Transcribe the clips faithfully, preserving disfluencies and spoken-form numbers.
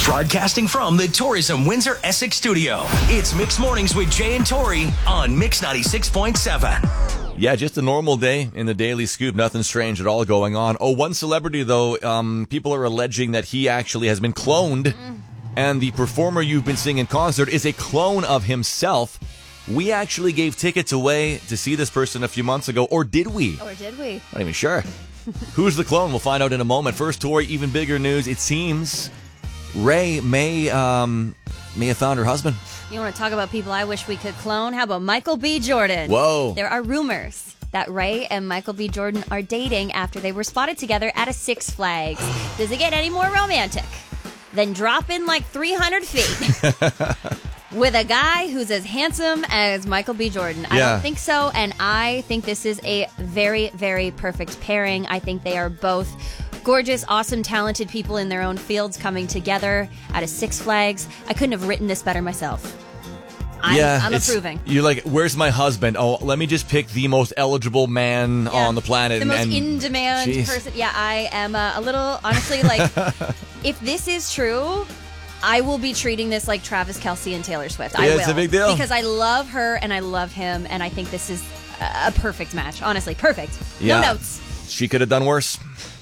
Broadcasting from the Tourism Windsor Essex studio, it's Mixed Mornings with Jay and Tori on Mix ninety-six point seven. Yeah, just a normal day in the Daily Scoop. Nothing strange at all going on. Oh, one celebrity, though, um, people are alleging that he actually has been cloned, mm. and the performer you've been seeing in concert is a clone of himself. We actually gave tickets away to see this person a few months ago, or did we? Or did we? Not even sure. Who's the clone? We'll find out in a moment. First, Tori, even bigger news. It seems Ray may um, may have found her husband. You want to talk about people I wish we could clone? How about Michael B. Jordan? Whoa. There are rumors that Ray and Michael B. Jordan are dating after they were spotted together at a Six Flags. Does it get any more romantic than dropping like three hundred feet with a guy who's as handsome as Michael B. Jordan? I Yeah. don't think so, and I think this is a very, very perfect pairing. I think they are both gorgeous, awesome, talented people in their own fields coming together at a Six Flags. I couldn't have written this better myself. I'm, yeah, I'm it's- approving. You're like, where's my husband? Oh, let me just pick the most eligible man Yeah. on the planet. The most and, in-demand Jeez. person. Yeah, I am uh, a little, honestly, like, if this is true, I will be treating this like Travis Kelce and Taylor Swift. I Yeah, will. it's a big deal. Because I love her and I love him, and I think this is a perfect match. Honestly, perfect. Yeah. No notes. She could have done worse.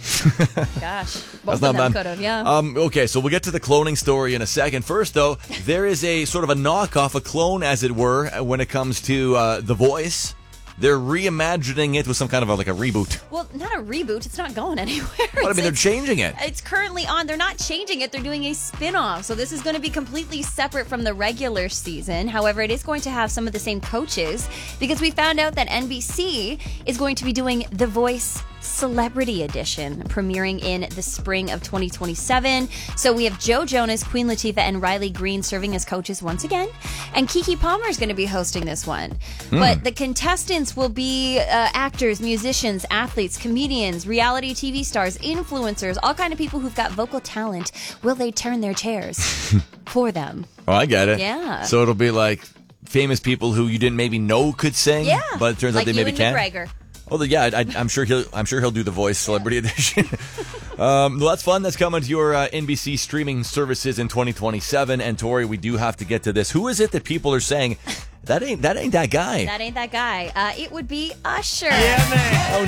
Gosh. Both That's of not them bad. could have, yeah. Um, okay, so we'll get to the cloning story in a second. First, though, there is a sort of a knockoff, a clone, as it were, when it comes to uh, The Voice. They're reimagining it with some kind of a, like a reboot. Well, not a reboot. It's not going anywhere. But I mean, It's- they're changing it. It's currently on. They're not changing it. They're doing a spin-off. So this is going to be completely separate from the regular season. However, it is going to have some of the same coaches because we found out that N B C is going to be doing The Voice Celebrity Edition, premiering in the spring of twenty twenty-seven. So we have Joe Jonas, Queen Latifah, and Riley Green serving as coaches once again. And Keke Palmer is going to be hosting this one. Mm. But the contestants will be uh, actors, musicians, athletes, comedians, reality T V stars, influencers, all kind of people who've got vocal talent. Will they turn their chairs for them? Oh, I get it. Yeah. So it'll be like famous people who you didn't maybe know could sing, Yeah. but it turns like out they maybe Ewan can. McGregor. Oh, the, yeah, I, I'm sure he'll. I'm sure he'll do the Voice Celebrity Edition. um, well, that's fun. That's coming to your uh, N B C streaming services in twenty twenty-seven. And Tori, we do have to get to this. Who is it that people are saying that ain't that ain't that guy? That ain't that guy. Uh, it would be Usher. Oh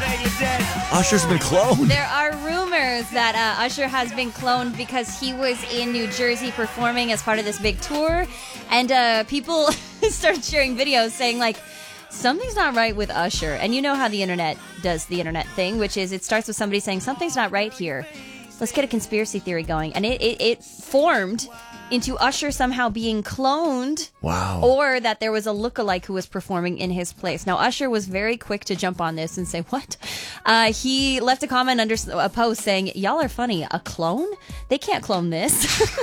no! Usher's been cloned. There are rumors that uh, Usher has been cloned because he was in New Jersey performing as part of this big tour, and uh, people started sharing videos saying like, something's not right with Usher. And you know how the internet does the internet thing, which is it starts with somebody saying something's not right here. Let's get a conspiracy theory going. And it, it, it formed into Usher somehow being cloned. Wow. Or that there was a lookalike who was performing in his place. Now, Usher was very quick to jump on this and say, what? Uh, he left a comment under a post saying, y'all are funny. A clone? They can't clone this.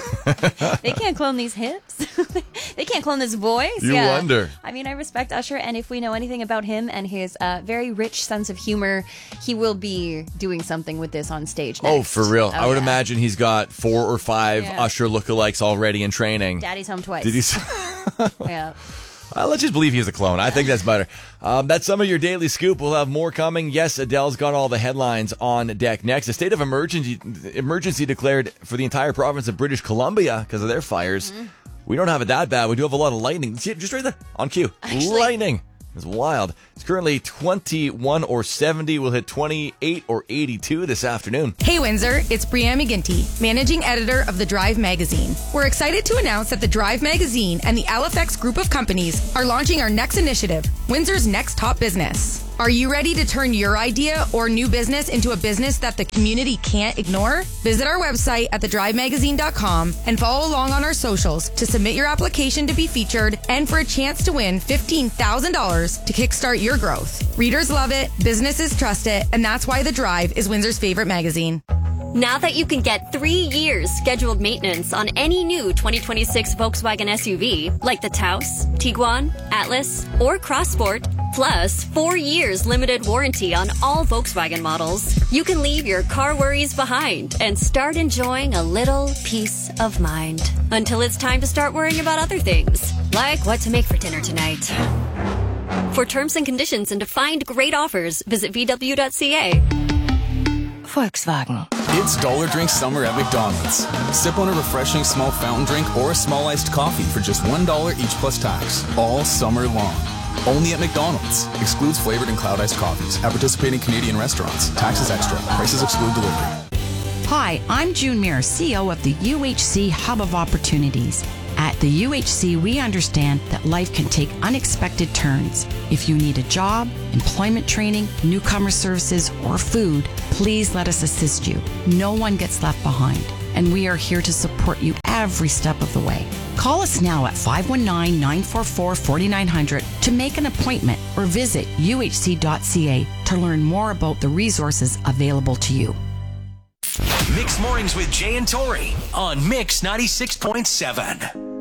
They can't clone these hips. They can't clone this voice. You yeah. wonder. I mean, I respect Usher, and if we know anything about him and his uh, very rich sense of humor, he will be doing something with this on stage next. Oh, for real. Oh, I would yeah. imagine he's got four or five Yeah. Usher lookalikes already in training. Daddy's home twice. Did he? s- Yeah. Uh, let's just believe he's a clone. I think that's better. Um, that's some of your daily scoop. We'll have more coming. Yes, Adele's got all the headlines on deck next. A state of emergency emergency declared for the entire province of British Columbia because of their fires. Mm-hmm. We don't have it that bad. We do have a lot of lightning. See, just right there on cue. Actually- Lightning. It's wild. It's currently twenty-one or seventy. We'll hit twenty-eight or eighty-two this afternoon. Hey Windsor, it's Brianne McGinty, managing editor of The Drive magazine. We're excited to announce that The Drive magazine and the L F X group of companies are launching our next initiative, Windsor's Next Top Business. Are you ready to turn your idea or new business into a business that the community can't ignore? Visit our website at the drive magazine dot com and follow along on our socials to submit your application to be featured and for a chance to win fifteen thousand dollars to kickstart your growth. Readers love it, businesses trust it, and that's why The Drive is Windsor's favorite magazine. Now that you can get three years scheduled maintenance on any new twenty twenty-six Volkswagen S U V, like the Taos, Tiguan, Atlas, or Crossport, plus four years limited warranty on all Volkswagen models, you can leave your car worries behind and start enjoying a little peace of mind. Until it's time to start worrying about other things, like what to make for dinner tonight. For terms and conditions and to find great offers, visit V W dot C A. Volkswagen. It's Dollar Drink Summer at McDonald's. Sip on a refreshing small fountain drink or a small iced coffee for just one dollar each plus tax, all summer long. Only at McDonald's. Excludes flavored and cloud iced coffees at participating Canadian restaurants. Taxes extra. Prices exclude delivery. Hi, I'm June Muir, C E O of the U H C Hub of Opportunities. At the U H C, we understand that life can take unexpected turns. If you need a job, employment training, newcomer services, or food, please let us assist you. No one gets left behind, and we are here to support you every step of the way. Call us now at five one nine, nine four four, four nine zero zero to make an appointment or visit U H C dot C A to learn more about the resources available to you. Mixed Mornings with Jay and Tori on Mix ninety-six point seven.